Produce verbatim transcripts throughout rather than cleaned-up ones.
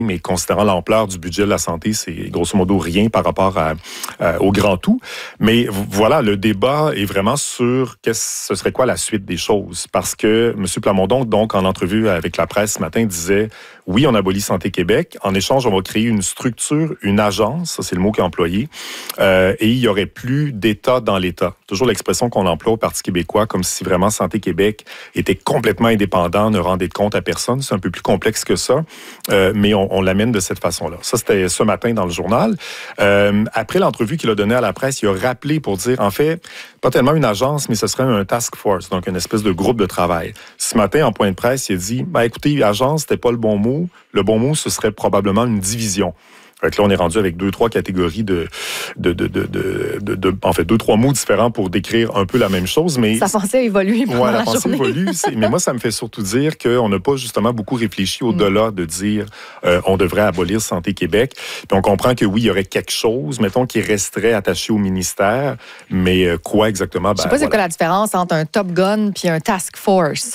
mais considérant l'ampleur du budget de la santé, c'est grosso modo rien par rapport à, à, au grand tout. Mais voilà, le débat est vraiment sur qu'est-ce, ce serait quoi la suite des choses. Parce que M. Plamondon, donc, en entrevue avec la presse ce matin, disait « Oui, on abolit Santé Québec. En échange, on va créer une structure, une agence, ça c'est le mot qui est employé, euh, et il n'y aurait plus d'État dans l'État. » Toujours l'expression qu'on emploie au Parti québécois, comme si vraiment Santé Québec était complètement indépendant, ne rendait de compte à personne. C'est un peu plus complexe que ça, euh, mais on, on l'amène de cette façon-là. Ça, c'était ce matin dans le journal. Euh, après l'entrevue qu'il a donnée à la presse, il a rappelé pour dire, en fait, pas tellement une agence, mais ce serait un task force, donc une espèce de groupe de travail. Ce matin, en point de presse, il a dit, ben, écoutez, agence, c'était pas le bon mot. Le bon mot, ce serait probablement une division. Fait que là, on est rendu avec deux, trois catégories de, de, de, de, de, de, de en fait, deux, trois mots différents pour décrire un peu la même chose, mais... Ça pensait évoluer pendant ouais, la, la pensée journée. évolue, mais moi, ça me fait surtout dire qu'on n'a pas justement beaucoup réfléchi au-delà de dire euh, on devrait abolir Santé Québec. Puis on comprend que oui, il y aurait quelque chose, mettons, qui resterait attaché au ministère, mais euh, quoi exactement? Ben, Je sais pas voilà. c'est quoi la différence entre un Top Gun puis un Task Force.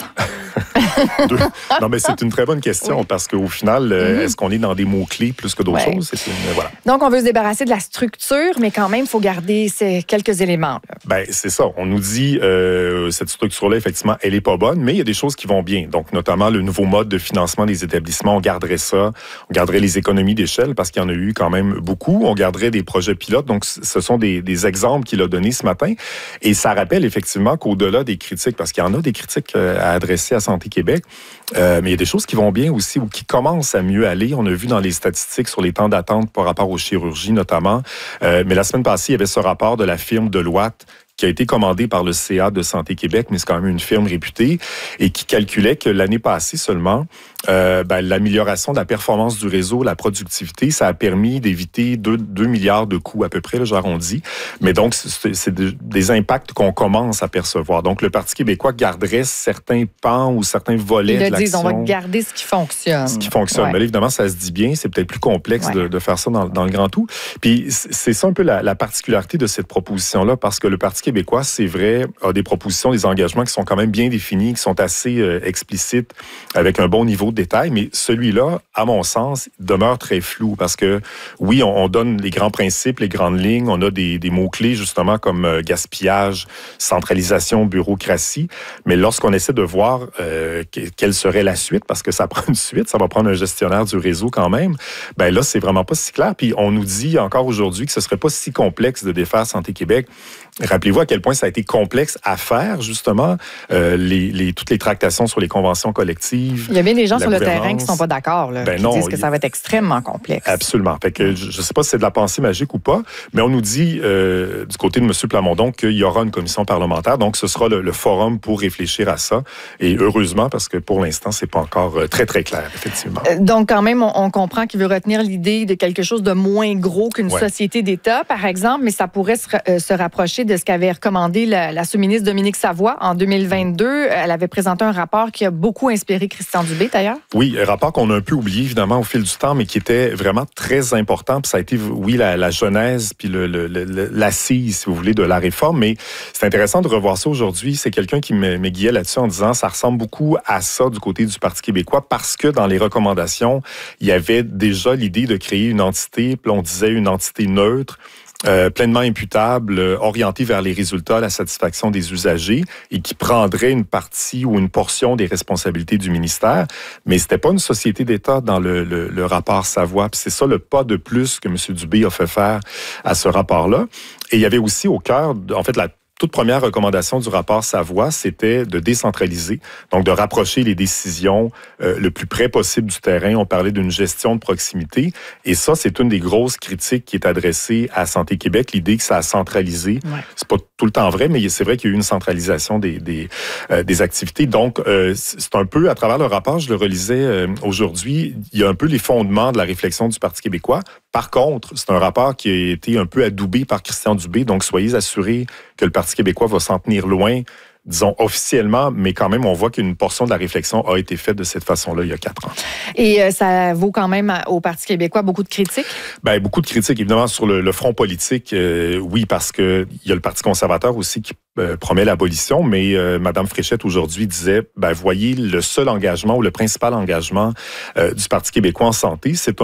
Non, mais c'est une très bonne question, oui. Parce qu'au final, euh, mm-hmm. est-ce qu'on est dans des mots-clés plus que d'autres ouais. choses? C'est une, voilà. Donc, on veut se débarrasser de la structure, mais quand même, il faut garder ces quelques éléments. Là. Ben, c'est ça. On nous dit, euh, cette structure-là, effectivement, elle est pas bonne, mais il y a des choses qui vont bien. Donc, notamment, le nouveau mode de financement des établissements, on garderait ça. On garderait les économies d'échelle parce qu'il y en a eu quand même beaucoup. On garderait des projets pilotes. Donc, ce sont des, des exemples qu'il a donnés ce matin. Et ça rappelle effectivement qu'au-delà des critiques, parce qu'il y en a des critiques à adresser à Santé Québec, euh, mais il y a des choses qui vont bien aussi ou qui commencent à mieux aller. On a vu dans les statistiques sur les temps d'attente par rapport aux chirurgies notamment. Euh, mais la semaine passée, il y avait ce rapport de la firme Deloitte qui a été commandé par le C A de Santé Québec, mais c'est quand même une firme réputée, et qui calculait que l'année passée seulement, euh, ben, l'amélioration de la performance du réseau, la productivité, ça a permis d'éviter deux milliards de coûts à peu près, là, j'arrondis. Mais donc, c'est, c'est des impacts qu'on commence à percevoir. Donc, le Parti québécois garderait certains pans ou certains volets Ils de le l'action. disent, on va garder ce qui fonctionne. Ce qui fonctionne. Ouais. Mais là, évidemment, ça se dit bien. C'est peut-être plus complexe ouais. de, de faire ça dans, dans le grand tout. Puis, c'est ça un peu la, la particularité de cette proposition-là, parce que le Parti québécois, c'est vrai, a des propositions, des engagements qui sont quand même bien définis, qui sont assez euh, explicites, avec un bon niveau de détail, mais celui-là, à mon sens, demeure très flou, parce que, oui, on, on donne les grands principes, les grandes lignes, on a des, des mots-clés, justement, comme euh, gaspillage, centralisation, bureaucratie, mais lorsqu'on essaie de voir euh, quelle serait la suite, parce que ça prend une suite, ça va prendre un gestionnaire du réseau quand même, ben là, c'est vraiment pas si clair, puis on nous dit encore aujourd'hui que ce serait pas si complexe de défaire Santé Québec. Rappelez-vous à quel point ça a été complexe à faire, justement, euh, les, les, toutes les tractations sur les conventions collectives. Il y a bien des gens sur le terrain qui ne sont pas d'accord, là, ben qui non, disent que ça va être extrêmement complexe. Absolument. Fait que je ne sais pas si c'est de la pensée magique ou pas, mais on nous dit, euh, du côté de M. Plamondon, qu'il y aura une commission parlementaire, donc ce sera le, le forum pour réfléchir à ça. Et heureusement, parce que pour l'instant, c'est pas encore très, très clair, effectivement. Donc, quand même, on, on comprend qu'il veut retenir l'idée de quelque chose de moins gros qu'une ouais. société d'État, par exemple, mais ça pourrait se, euh, se rapprocher de ce qu'avait recommandé la, la sous-ministre Dominique Savoie en deux mille vingt-deux. Elle avait présenté un rapport qui a beaucoup inspiré Christian Dubé, d'ailleurs. Oui, un rapport qu'on a un peu oublié, évidemment, au fil du temps, mais qui était vraiment très important. Puis ça a été, oui, la, la genèse, puis le, le, le, l'assise, si vous voulez, de la réforme. Mais c'est intéressant de revoir ça aujourd'hui. C'est quelqu'un qui m'aiguillait là-dessus en disant ça ressemble beaucoup à ça du côté du Parti québécois parce que dans les recommandations, il y avait déjà l'idée de créer une entité, puis on disait une entité neutre, Euh, pleinement imputable, euh, orienté vers les résultats, la satisfaction des usagers et qui prendrait une partie ou une portion des responsabilités du ministère. Mais c'était pas une société d'État dans le, le, le rapport Savoie. Puis c'est ça le pas de plus que M. Dubé a fait faire à ce rapport-là. Et il y avait aussi au cœur, en fait, la toute première recommandation du rapport Savoie, c'était de décentraliser, donc de rapprocher les décisions euh, le plus près possible du terrain. On parlait d'une gestion de proximité. Et ça, c'est une des grosses critiques qui est adressée à Santé Québec, l'idée que ça a centralisé. Ouais. C'est pas tout le temps vrai, mais c'est vrai qu'il y a eu une centralisation des, des, euh, des activités. Donc, euh, c'est un peu, à travers le rapport, je le relisais euh, aujourd'hui, il y a un peu les fondements de la réflexion du Parti québécois. Par contre, c'est un rapport qui a été un peu adoubé par Christian Dubé, donc soyez assurés que le Parti québécois va s'en tenir loin, disons officiellement, mais quand même, on voit qu'une portion de la réflexion a été faite de cette façon-là il y a quatre ans. Et euh, ça vaut quand même au Parti québécois beaucoup de critiques? Bien, beaucoup de critiques, évidemment, sur le, le front politique. Euh, oui, parce qu'il y a le Parti conservateur aussi qui euh, promet l'abolition, mais euh, Mme Fréchette aujourd'hui disait, ben voyez, le seul engagement ou le principal engagement euh, du Parti québécois en santé, c'est